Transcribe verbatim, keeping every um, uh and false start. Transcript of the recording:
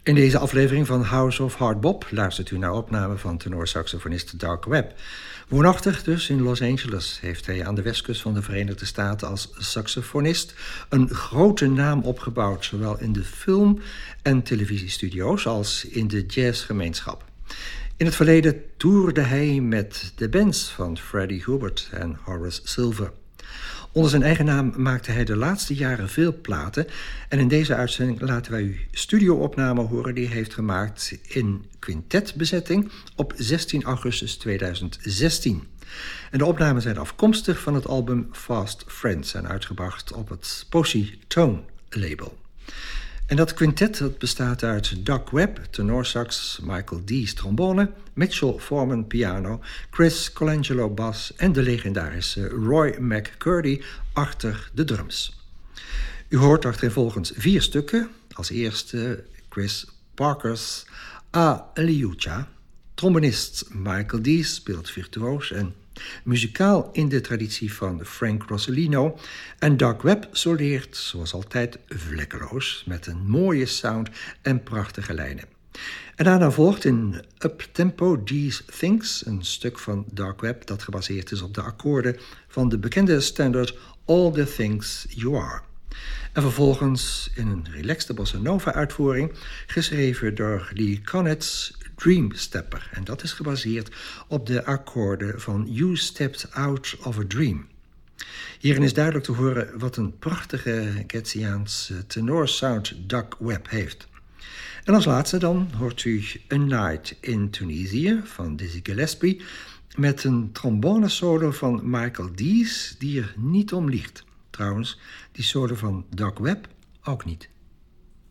In deze aflevering van House of Hard Bop luistert u naar opname van tenorsaxofonist Doug Webb. Woonachtig dus in Los Angeles heeft hij aan de westkust van de Verenigde Staten als saxofonist een grote naam opgebouwd, zowel in de film- en televisiestudio's als in de jazzgemeenschap. In het verleden toerde hij met de bands van Freddie Hubbard en Horace Silver. Onder zijn eigen naam maakte hij de laatste jaren veel platen en in deze uitzending laten wij u studioopnamen horen die hij heeft gemaakt in quintetbezetting op zestien augustus tweeduizend zestien. En de opnamen zijn afkomstig van het album Fast Friends en uitgebracht op het Posy Tone label. En dat quintet dat bestaat uit Doug Webb, tenorsax, Michael Dees, trombone, Mitchell Foreman, piano, Chris Colangelo, bas en de legendarische Roy McCurdy achter de drums. U hoort achtereenvolgens vier stukken. Als eerste Chris Parker's Alleluia. Trombonist Michael Dees speelt virtuoos en muzikaal in de traditie van Frank Rossellino. En Doug Webb soleert, zoals altijd, vlekkeloos met een mooie sound en prachtige lijnen. En daarna volgt in uptempo These Things, een stuk van Doug Webb dat gebaseerd is op de akkoorden van de bekende standaard All the Things You Are. En vervolgens in een relaxte bossa nova uitvoering, geschreven door Lee Konitz, Dream Stepper. En dat is gebaseerd op de akkoorden van You Stepped Out of a Dream. Hierin is duidelijk te horen wat een prachtige Getziaanse tenorsound Doug Webb heeft. En als laatste dan hoort u A Night in Tunisia van Dizzy Gillespie met een trombone solo van Michael Dees die er niet om liegt. Trouwens, die solo van Doug Webb ook niet.